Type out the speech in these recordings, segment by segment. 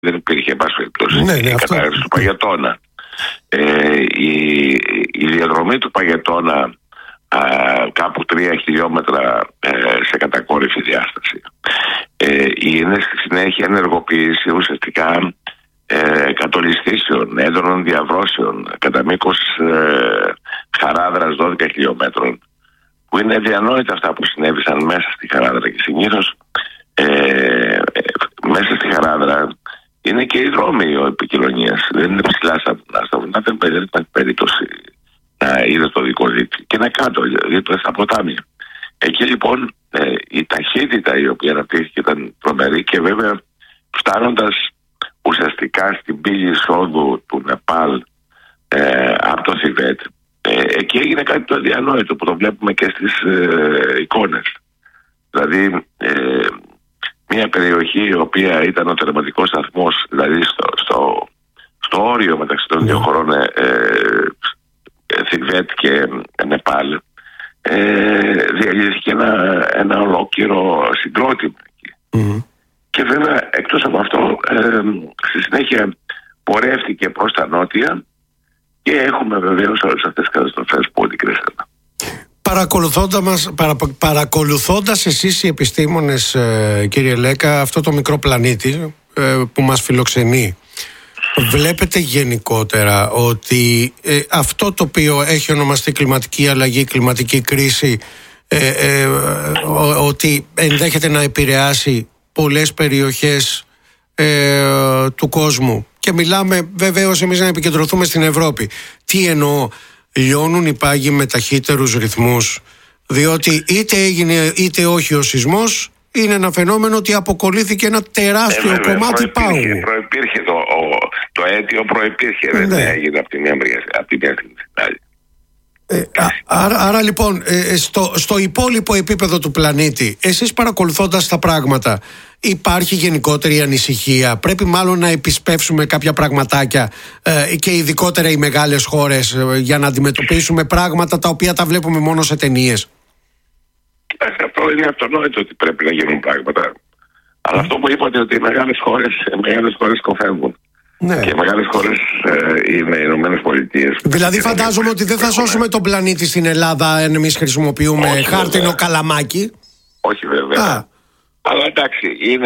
δεν υπήρχε η κατάρρευση του Παγετώνα. Η διαδρομή του Παγετώνα κάπου 3 χιλιόμετρα σε κατακόρυφη διάσταση. Είναι στη συνέχεια ενεργοποίηση ουσιαστικά κατολιστήσεων, έντονων διαβρώσεων κατά μήκος Χαράδρας 12 χιλιόμετρων, που είναι διανόητα αυτά που συνέβησαν μέσα στη Χαράδρα, και συνήθως μέσα στη Χαράδρα είναι και οι δρόμοι επικοινωνίας. Δεν είναι ψηλά στα βουνά, δεν υπάρχει περίπτωση να είδε το δικό δίκτυο, και είναι κάτω, δίπλα στα ποτάμια. Εκεί λοιπόν η ταχύτητα η οποία αναπτύχθηκε ήταν τρομερή, και βέβαια φτάνοντας ουσιαστικά στην πύλη εισόδου του Νεπάλ από το Θιβέτ, εκεί έγινε κάτι το αδιανόητο που το βλέπουμε και στις εικόνες. Δηλαδή μια περιοχή η οποία ήταν ο τερματικός σταθμός, δηλαδή στο όριο μεταξύ των δύο χωρών Θιβέτ και Νεπάλ, διαλύθηκε ένα ολόκληρο συγκρότημα εκεί. Και βέβαια εκτός από αυτό στη συνέχεια πορεύτηκε προς τα νότια, και έχουμε βεβαίως όλες αυτές τις καταστροφές που αντικρίσαμε. Παρακολουθώντας εσείς οι επιστήμονες, κύριε Λέκα, αυτό το μικρό πλανήτη που μας φιλοξενεί, βλέπετε γενικότερα ότι αυτό το οποίο έχει ονομαστεί κλιματική αλλαγή, κλιματική κρίση, ότι ενδέχεται να επηρεάσει πολλές περιοχές του κόσμου, και μιλάμε βεβαίως εμείς να επικεντρωθούμε στην Ευρώπη. Τι εννοώ? Λιώνουν οι πάγοι με ταχύτερους ρυθμούς, διότι είτε έγινε είτε όχι ο σεισμός, είναι ένα φαινόμενο ότι αποκολλήθηκε ένα τεράστιο κομμάτι πάγου. Προϋπήρχε το αίτιο, δεν έγινε από τη μια στιγμή. Άρα λοιπόν στο υπόλοιπο επίπεδο του πλανήτη, εσείς παρακολουθώντας τα πράγματα, υπάρχει γενικότερη ανησυχία? Πρέπει μάλλον να επισπεύσουμε κάποια πραγματάκια, και ειδικότερα οι μεγάλες χώρες, για να αντιμετωπίσουμε πράγματα τα οποία τα βλέπουμε μόνο σε ταινίες? Κοιτάξτε, αυτό είναι αυτονόητο ότι πρέπει να γίνουν πράγματα. Αλλά αυτό που είπατε, ότι οι μεγάλες χώρες κοφεύουν. Ναι. Και οι μεγάλες χώρες είναι οι Ηνωμένες Πολιτείες. Δηλαδή φαντάζομαι ότι δεν θα σώσουμε τον πλανήτη στην Ελλάδα αν εμείς χρησιμοποιούμε χάρτινο καλαμάκι. Όχι βέβαια. Αλλά εντάξει,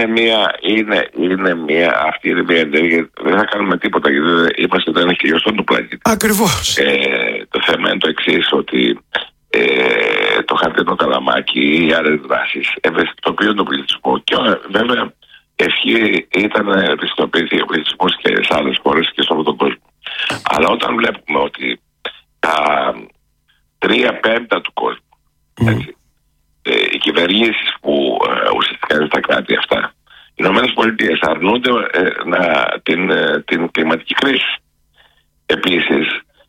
αυτή είναι μια ενέργεια. Δεν θα κάνουμε τίποτα, γιατί είμαστε το 1 χιλιοστό του πλανήτη. Ακριβώς. Το θέμα είναι το εξής, ότι το χαρτινό καλαμάκι ή άλλες δράσεις ευαισθητοποιούν τον πληθυσμό, και βέβαια ευχή ήταν να ευαισθητοποιηθεί ο πληθυσμός και σε άλλες χώρες και σε όλο τον κόσμο. Αλλά όταν βλέπουμε ότι τα 3/5 του κόσμου, έτσι, οι κυβερνήσεις που ουσιαστικά είναι στα κράτη αυτά, οι Ηνωμένες Πολιτείες αρνούνται την κλιματική κρίση. Επίσης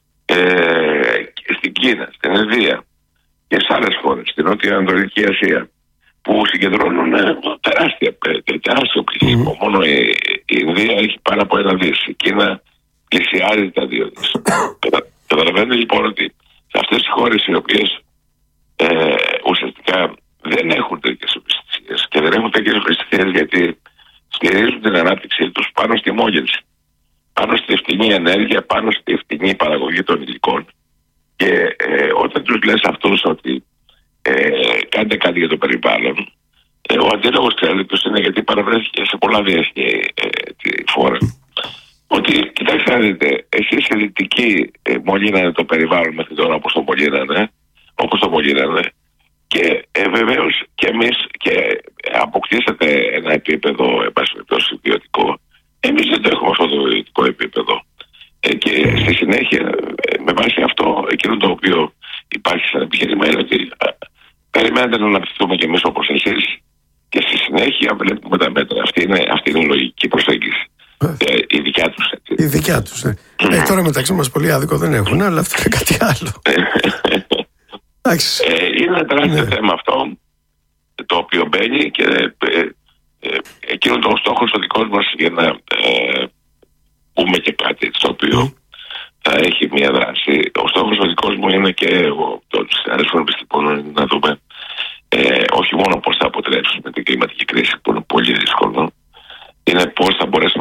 στην Κίνα, στην Ινδία και σε άλλες χώρες, στην Νότια Ανατολική Ασία, που συγκεντρώνουν τεράστιο πληθυσμό. Μόνο η Ινδία έχει πάνω από 1 δις. Η Κίνα πλησιάζει τα 2 δις. Καταλαβαίνετε λοιπόν ότι σε αυτές τις χώρες οι οποίες ουσιαστικά δεν έχουν τέτοιες ευαισθησίες, και δεν έχουν τέτοιες ευαισθησίες γιατί στηρίζουν την ανάπτυξή τους πάνω στη μόγενση, πάνω στη φτηνή ενέργεια, πάνω στη φτηνή παραγωγή των υλικών. Και όταν τους λες αυτούς ότι κάντε κάτι για το περιβάλλον, ο αντίλογος ξέρετε είναι, γιατί παραβρέθηκε σε πολλά διεθνή φόρα, ότι κοιτάξτε να δείτε, εσείς οι δυτικοί μολύνανε το περιβάλλον μέχρι τώρα όπως το μολύνανε, και βεβαίως και εμείς, και αποκτήσατε ένα επίπεδο ιδιωτικό. Εμείς δεν το έχουμε αυτό το ιδιωτικό επίπεδο, και στη συνέχεια με βάση αυτό, εκείνο το οποίο υπάρχει σαν επιχείρημα είναι ότι περιμένετε να αναπτυχθούμε κι εμείς όπως εσείς, και στη συνέχεια βλέπουμε τα μέτρα. Αυτή είναι η λογική προσέγγιση. Η δικιά τους. Η δικιά τους, ναι. Τώρα μεταξύ μας πολύ άδικο δεν έχουν, αλλά αυτό είναι κάτι άλλο. Είναι ένα τεράστιο θέμα αυτό, το οποίο μπαίνει, και εκείνο το στόχος ο δικός μας, για να πούμε και κάτι στο οποίο θα έχει μια δράση. Ο στόχος ο δικός μου είναι, και εγώ των συναδέλφων επιστημόνων, να δούμε όχι μόνο πώς θα αποτρέψουμε την κλιματική κρίση, που είναι πολύ δύσκολο, είναι πώς θα μπορέσουμε να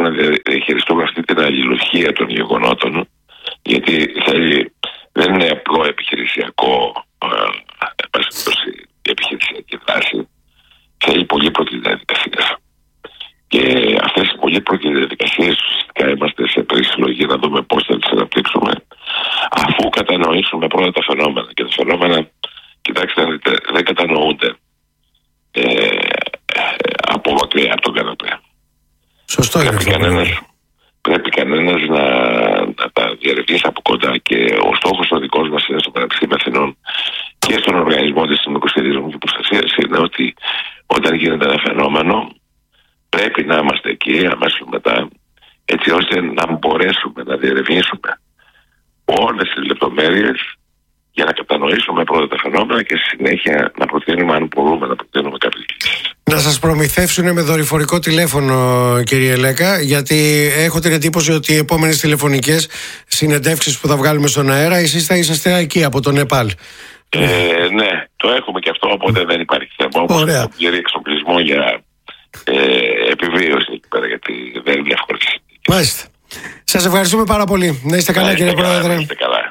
διαχειριστούμε αυτή την αλληλουχία των γεγονότων, γιατί δεν είναι απλό επιχειρησιακό, επιχειρησιακή δράση, θέλει πολύπλοκες διαδικασίες. Και αυτές οι πολύπλοκες διαδικασίες ουσιαστικά είμαστε σε περισυλλογή να δούμε πώς θα τις αναπτύξουμε, αφού κατανοήσουμε πρώτα τα φαινόμενα. Και τα φαινόμενα, κοιτάξτε, δεν κατανοούνται από μακριά από τον καναπέ. Σωστό είναι. Πρέπει κανένας να τα διερευνήσει από κοντά, και ο στόχος ο δικός μας είναι στο Πανεπιστήμιο Αθηνών και στον Οργανισμό Διαστημικού Σχεδιασμού και Προστασίας είναι ότι όταν γίνεται ένα φαινόμενο πρέπει να είμαστε εκεί αμέσως μετά, έτσι ώστε να μπορέσουμε να διερευνήσουμε όλες τις λεπτομέρειες για να κατανοήσουμε πρώτα τα φαινόμενα και στη συνέχεια να προτείνουμε, αν μπορούμε, να προτείνουμε κάποιες λύσεις. Να σας προμηθεύσουν με δορυφορικό τηλέφωνο, κύριε Λέκα, γιατί έχω την εντύπωση ότι οι επόμενες τηλεφωνικές συνεντεύξεις που θα βγάλουμε στον αέρα, εσείς θα είσαστε εκεί από το Νεπάλ. Ναι, το έχουμε και αυτό, οπότε δεν υπάρχει θέμα. Όπως έχουμε πλήρη εξοπλισμό για επιβίωση εκεί πέρα, γιατί δεν είναι διαφορετική. Μάλιστα. Σας ευχαριστούμε πάρα πολύ. Να είστε καλά, κύριε Πρόεδρε. Να είστε καλά.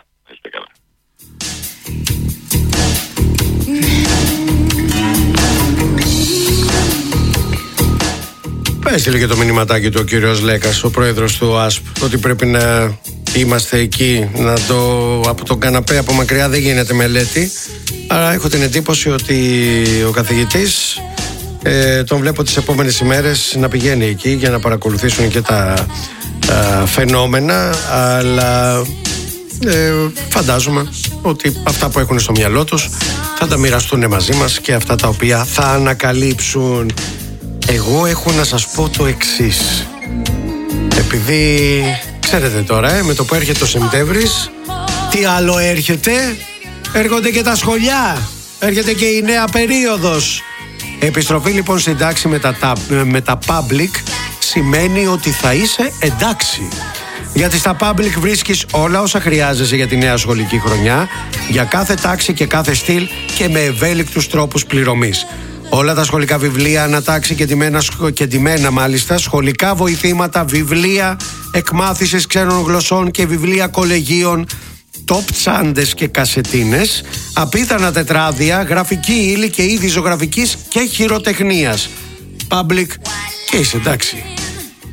Έστειλε και το μηνυματάκι του ο κύριος Λέκας, ο πρόεδρος του ΑΣΠ, ότι πρέπει να είμαστε εκεί, από τον καναπέ από μακριά δεν γίνεται μελέτη. Άρα έχω την εντύπωση ότι ο καθηγητής τον βλέπω τις επόμενες ημέρες να πηγαίνει εκεί για να παρακολουθήσουν και τα φαινόμενα, αλλά φαντάζομαι ότι αυτά που έχουν στο μυαλό τους θα τα μοιραστούν μαζί μας και αυτά τα οποία θα ανακαλύψουν. Εγώ έχω να σας πω το εξής. Επειδή ξέρετε τώρα, με το που έρχεται ο Σεπτέμβρης, τι άλλο έρχεται? Έρχονται και τα σχολιά, έρχεται και η νέα περίοδος. Επιστροφή λοιπόν στην τάξη με τα public σημαίνει ότι θα είσαι εντάξει. Γιατί στα public βρίσκεις όλα όσα χρειάζεσαι για τη νέα σχολική χρονιά, για κάθε τάξη και κάθε στυλ και με ευέλικτους τρόπους πληρωμής. Όλα τα σχολικά βιβλία ανατάξει και τιμένα μάλιστα, σχολικά βοηθήματα, βιβλία εκμάθησης ξένων γλωσσών και βιβλία κολεγίων, top τσάντες και κασετίνες, απίθανα τετράδια, γραφική ύλη και είδη ζωγραφικής και χειροτεχνίας. Public και είσαι εντάξει.